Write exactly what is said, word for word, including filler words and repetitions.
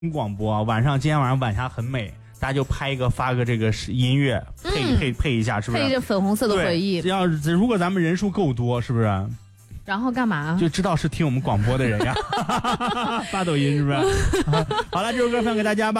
广播啊，晚上今天晚上晚霞很美，大家就拍一个发个这个音乐配、嗯、配配一下，是不是？ 配着粉红色的回忆。 要如果咱们人数够多，是不是？ 然后干嘛？ 就知道是听我们广播的人呀，发抖音是不是？好了，这首歌分享给大家吧。